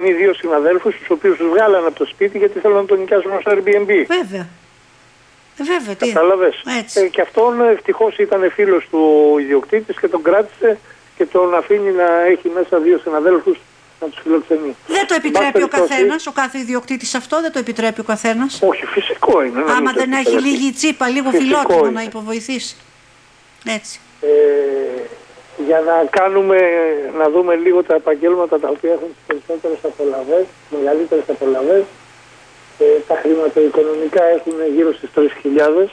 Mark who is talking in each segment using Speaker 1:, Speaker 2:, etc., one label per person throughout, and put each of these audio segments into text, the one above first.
Speaker 1: φιλοξενεί δύο συναδέλφους, τους οποίους τους βγάλανε από το σπίτι γιατί θέλουν να τον νοικιάσουν στο Airbnb.
Speaker 2: Βέβαια. Βέβαια, τι.
Speaker 1: Κατάλαβες. Και αυτόν ευτυχώς ήταν φίλος του ιδιοκτήτης και τον κράτησε και τον αφήνει να έχει μέσα δύο συναδέλφους να τους φιλοξενεί.
Speaker 2: Δεν το επιτρέπει ο καθένας, ο κάθε ιδιοκτήτης αυτό δεν το επιτρέπει ο καθένας.
Speaker 1: Όχι, φυσικό είναι.
Speaker 2: Άμα δεν έχει λίγη τσίπα, λίγο φιλότιμο να υποβοηθήσει. Έτσι.
Speaker 1: Για να δούμε λίγο τα επαγγέλματα τα οποία έχουν τις περισσότερες απολαβές, μεγαλύτερες απολαβές. Τα χρηματοοικονομικά έχουν γύρω στις 3.000,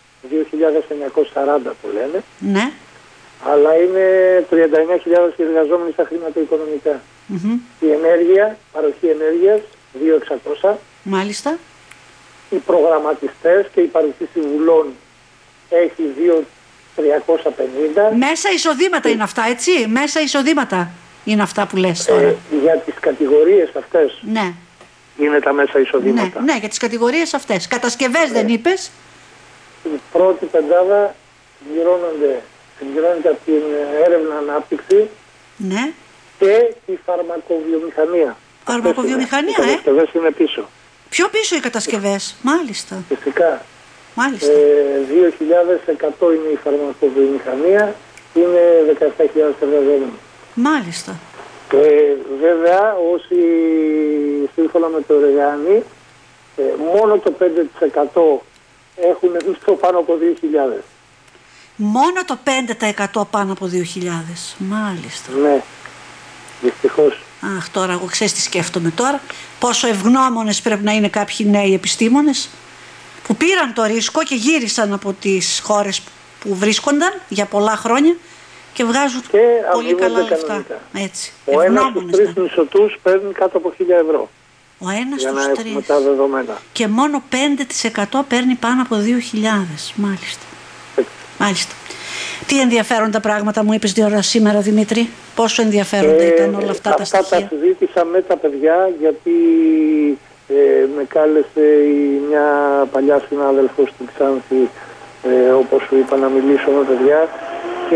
Speaker 1: 2.940 που λένε.
Speaker 2: Ναι.
Speaker 1: Αλλά είναι 39.000 εργαζόμενοι στα χρηματοοικονομικά. Η ενέργεια, παροχή ενέργειας, 2.600.
Speaker 2: Μάλιστα.
Speaker 1: Οι προγραμματιστές και η παροχή συμβουλών έχει 2.350.
Speaker 2: Μέσα εισοδήματα είναι αυτά, έτσι. Μέσα εισοδήματα είναι αυτά που λες τώρα.
Speaker 1: Για τις κατηγορίες αυτές.
Speaker 2: Ναι.
Speaker 1: Είναι τα μέσα εισοδήματα.
Speaker 2: Ναι, για τις κατηγορίες αυτές. Κατασκευές δεν είπες.
Speaker 1: Η πρώτη πεντάδα συμπληρώνεται από την έρευνα ανάπτυξη.
Speaker 2: Ναι.
Speaker 1: Και η φαρμακοβιομηχανία.
Speaker 2: Φαρμακοβιομηχανία,
Speaker 1: οι κατασκευές είναι πίσω.
Speaker 2: Πιο πίσω οι κατασκευές, μάλιστα.
Speaker 1: Φυσικά.
Speaker 2: Μάλιστα.
Speaker 1: 2.100 είναι η φαρμακοβιομηχανία, είναι 17.000 εργαζόμενοι.
Speaker 2: Μάλιστα.
Speaker 1: Βέβαια, όσοι σύμφωνα με το Ρεγάνι, μόνο το 5% έχουν μισθό πάνω από 2.000.
Speaker 2: Μόνο το 5% πάνω από 2.000. Μάλιστα.
Speaker 1: Ναι, δυστυχώς.
Speaker 2: Αχ, τώρα εγώ ξέρεις τι σκέφτομαι τώρα. Πόσο ευγνώμονες πρέπει να είναι κάποιοι νέοι επιστήμονες που πήραν το ρίσκο και γύρισαν από τις χώρες που βρίσκονταν για πολλά χρόνια και βγάζουν και πολύ καλά λεφτά. Έτσι.
Speaker 1: Ο ένας στους τρεις μισθωτούς παίρνει κάτω από 1.000 ευρώ.
Speaker 2: Ο ένας
Speaker 1: για
Speaker 2: στους
Speaker 1: να
Speaker 2: τρεις.
Speaker 1: έχουμε τα δεδομένα.
Speaker 2: Και μόνο 5% παίρνει πάνω από 2.000. Μάλιστα. Μάλιστα. Τι ενδιαφέροντα πράγματα μου είπες 2 ώρες σήμερα, Δημήτρη. Πόσο ενδιαφέροντα ήταν όλα αυτά τα στοιχεία.
Speaker 1: Αυτά τα συζήτησα με τα παιδιά γιατί με κάλεσε μια παλιά συνάδελφος στην Ξάνθη, όπως σου είπα, να μιλήσω με παιδιά και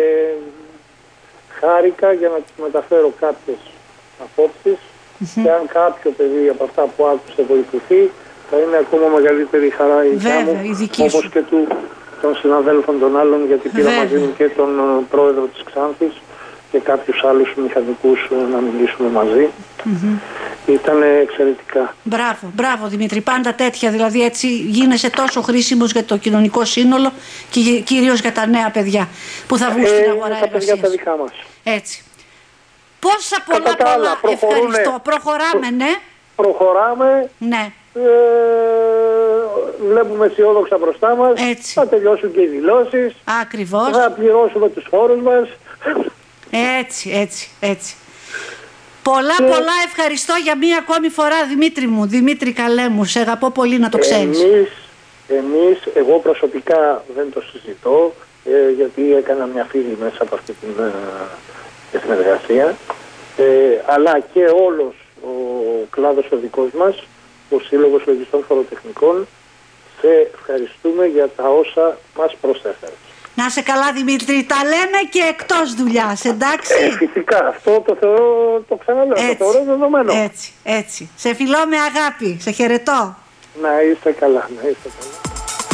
Speaker 1: χάρηκα για να τους μεταφέρω κάποιες απόψεις και αν κάποιο παιδί από αυτά που άκουσε βοηθηθεί θα είναι ακόμα μεγαλύτερη χαρά η χαρά μου, όπως και των συναδέλφων των άλλων, γιατί πήρα μαζί μου και τον πρόεδρο της Ξάνθης και κάποιους άλλους μηχανικούς να μιλήσουμε μαζί. Ήταν εξαιρετικά.
Speaker 2: Μπράβο Δημήτρη, πάντα τέτοια, δηλαδή έτσι γίνεσαι τόσο χρήσιμος για το κοινωνικό σύνολο και κυρίως για τα νέα παιδιά που θα βγουν στην αγορά εργασίας.
Speaker 1: Τα παιδιά τα δικά μας.
Speaker 2: Έτσι. Πόσα πολλά ευχαριστώ. Προχωράμε, ναι.
Speaker 1: Προχωράμε.
Speaker 2: Ναι.
Speaker 1: Βλέπουμε αισιόδοξα μπροστά μας.
Speaker 2: Έτσι.
Speaker 1: Θα τελειώσουν και οι δηλώσεις.
Speaker 2: Ακριβώς.
Speaker 1: Θα πληρώσουμε τους φόρους μας.
Speaker 2: Έτσι. Πολλά ευχαριστώ για μία ακόμη φορά, Δημήτρη μου. Δημήτρη καλέ μου, σε αγαπώ πολύ, να το ξέρεις.
Speaker 1: Εγώ προσωπικά δεν το συζητώ, γιατί έκανα μια φίλη μέσα από αυτή την συνεργασία, αλλά και όλος ο κλάδος ο δικός μας, ο Σύλλογος Λογιστών Φοροτεχνικών, σε ευχαριστούμε για τα όσα μας προσέφερες.
Speaker 2: Να σε καλά, Δημήτρη, τα λέμε και εκτός δουλειάς, εντάξει.
Speaker 1: Φυσικά, αυτό το θεωρώ, το ξαναλέω, το θεωρώ δεδομένο.
Speaker 2: Έτσι. Σε φιλώ με αγάπη, σε χαιρετώ.
Speaker 1: Να είστε καλά, να είστε καλά.